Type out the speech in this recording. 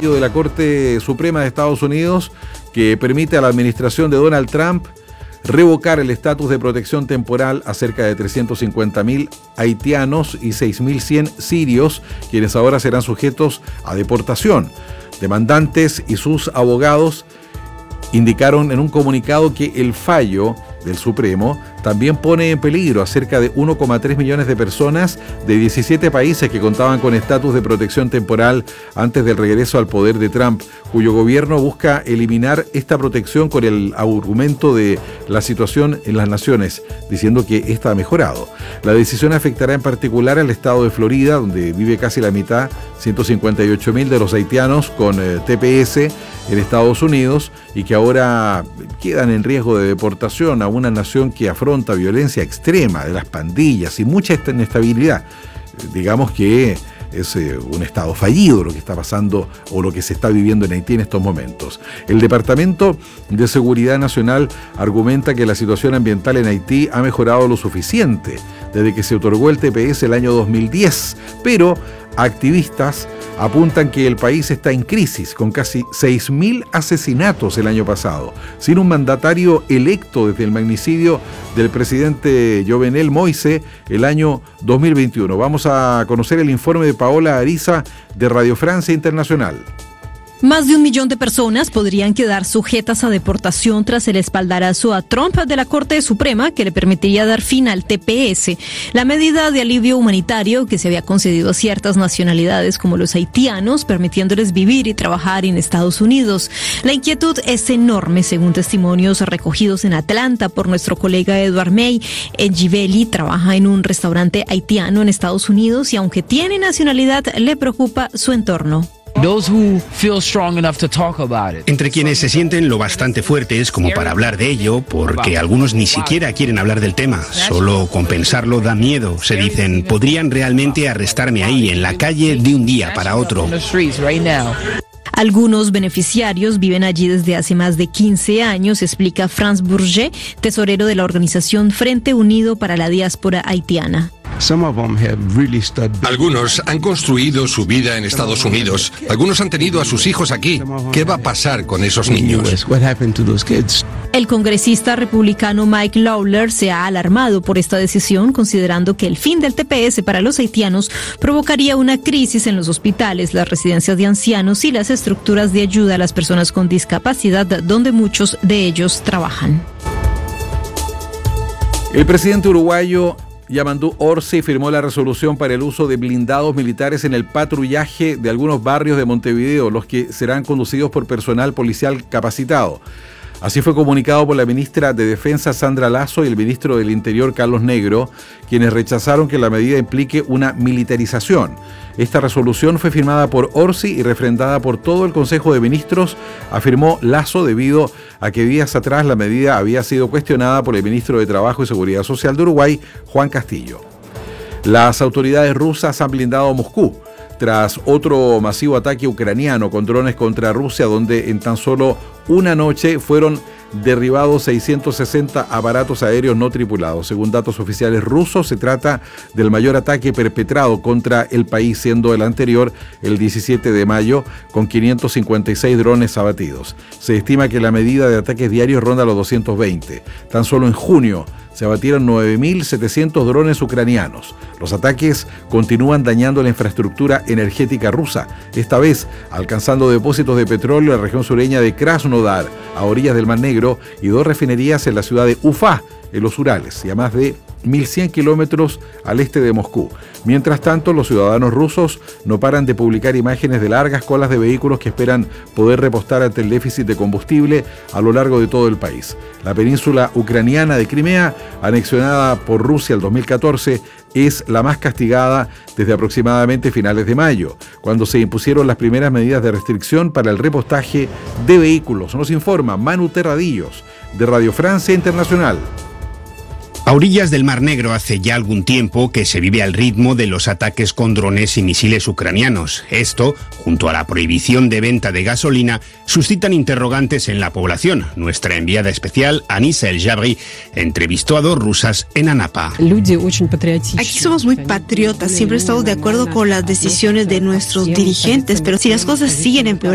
fallo de la Corte Suprema de Estados Unidos que permite a la administración de Donald Trump revocar el estatus de protección temporal a cerca de 350.000 haitianos y 6.100 sirios, quienes ahora serán sujetos a deportación. Demandantes y sus abogados indicaron en un comunicado que el fallo del Supremo también pone en peligro a cerca de 1,3 millones de personas de 17 países que contaban con estatus de protección temporal antes del regreso al poder de Trump, cuyo gobierno busca eliminar esta protección con el argumento de la situación en las naciones, diciendo que esta ha mejorado. La decisión afectará en particular al estado de Florida, donde vive casi la mitad, 158.000 de los haitianos con TPS en Estados Unidos y que ahora quedan en riesgo de deportación a una nación que afronta violencia extrema de las pandillas y mucha inestabilidad. Digamos que es un estado fallido lo que está pasando o lo que se está viviendo en Haití en estos momentos. El Departamento de Seguridad Nacional argumenta que la situación ambiental en Haití ha mejorado lo suficiente desde que se otorgó el TPS el año 2010, pero activistas apuntan que el país está en crisis, con casi 6.000 asesinatos el año pasado, sin un mandatario electo desde el magnicidio del presidente Jovenel Moïse el año 2021. Vamos a conocer el informe de Paola Ariza de Radio Francia Internacional. Más de 1 millón de personas podrían quedar sujetas a deportación tras el espaldarazo a Trump de la Corte Suprema que le permitiría dar fin al TPS, la medida de alivio humanitario que se había concedido a ciertas nacionalidades como los haitianos, permitiéndoles vivir y trabajar en Estados Unidos. La inquietud es enorme, según testimonios recogidos en Atlanta por nuestro colega Edward May. Edjibeli trabaja en un restaurante haitiano en Estados Unidos y aunque tiene nacionalidad, le preocupa su entorno. Entre quienes se sienten lo bastante fuertes como para hablar de ello, porque algunos ni siquiera quieren hablar del tema, solo con pensarlo da miedo. Se dicen, podrían realmente arrestarme ahí, en la calle, de un día para otro. Algunos beneficiarios viven allí desde hace más de 15 años, explica Franz Bourget, tesorero de la organización Frente Unido para la Diáspora Haitiana. Algunos han construido su vida en Estados Unidos. Algunos han tenido a sus hijos aquí. ¿Qué va a pasar con esos niños? El congresista republicano Mike Lawler se ha alarmado por esta decisión, considerando que el fin del TPS para los haitianos provocaría una crisis en los hospitales, las residencias de ancianos y las estructuras de ayuda a las personas con discapacidad, donde muchos de ellos trabajan. El presidente uruguayo Yamandu Orsi firmó la resolución para el uso de blindados militares en el patrullaje de algunos barrios de Montevideo, los que serán conducidos por personal policial capacitado. Así fue comunicado por la ministra de Defensa Sandra Lasso y el ministro del Interior Carlos Negro, quienes rechazaron que la medida implique una militarización. Esta resolución fue firmada por Orsi y refrendada por todo el Consejo de Ministros, afirmó Lasso, debido a que días atrás la medida había sido cuestionada por el ministro de Trabajo y Seguridad Social de Uruguay, Juan Castillo. Las autoridades rusas han blindado Moscú tras otro masivo ataque ucraniano con drones contra Rusia, donde en tan solo una noche fueron derribados 660 aparatos aéreos no tripulados. Según datos oficiales rusos, se trata del mayor ataque perpetrado contra el país, siendo el anterior el 17 de mayo, con 556 drones abatidos. Se estima que la medida de ataques diarios ronda los 220. Tan solo en junio se abatieron 9.700 drones ucranianos. Los ataques continúan dañando la infraestructura energética rusa, esta vez alcanzando depósitos de petróleo en la región sureña de Krasnodar, a orillas del Mar Negro, y 2 refinerías en la ciudad de Ufá, en los Urales, y a más de 1.100 kilómetros al este de Moscú. Mientras tanto, los ciudadanos rusos no paran de publicar imágenes de largas colas de vehículos que esperan poder repostar ante el déficit de combustible a lo largo de todo el país. La península ucraniana de Crimea, anexionada por Rusia en 2014, es la más castigada desde aproximadamente finales de mayo, cuando se impusieron las primeras medidas de restricción para el repostaje de vehículos. Nos informa Manu Terradillos, de Radio Francia Internacional. A orillas del Mar Negro hace ya algún tiempo que se vive al ritmo de los ataques con drones y misiles ucranianos. Esto, junto a la prohibición de venta de gasolina, suscitan interrogantes en la población. Nuestra enviada especial, Anissa El Jabri, entrevistó a 2 rusas en Anapa. Aquí somos muy patriotas, siempre estamos de acuerdo con las decisiones de nuestros dirigentes, pero si las cosas siguen empeorando,